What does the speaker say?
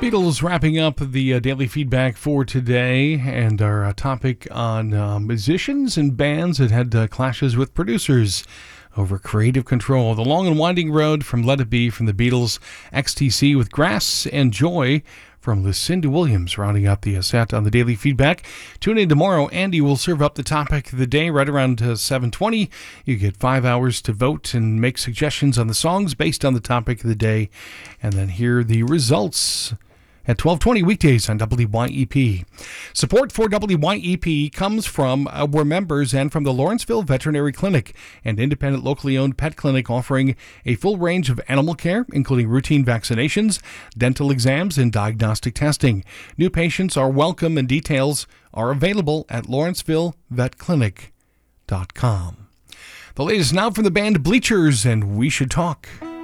Beatles wrapping up the daily feedback for today, and our topic on musicians and bands that had clashes with producers over creative control. The Long and Winding Road from Let It Be from the Beatles, XTC with Grass and Joy from Lucinda Williams, rounding out the set on the daily feedback. Tune in tomorrow. Andy will serve up the topic of the day right around 7:20. You get 5 hours to vote and make suggestions on the songs based on the topic of the day, and then hear the results at 12:20 weekdays on WYEP. Support for WYEP comes from our members and from the Lawrenceville Veterinary Clinic, an independent locally owned pet clinic offering a full range of animal care, including routine vaccinations, dental exams, and diagnostic testing. New patients are welcome and details are available at lawrencevillevetclinic.com. The latest now from the band Bleachers and We Should Talk.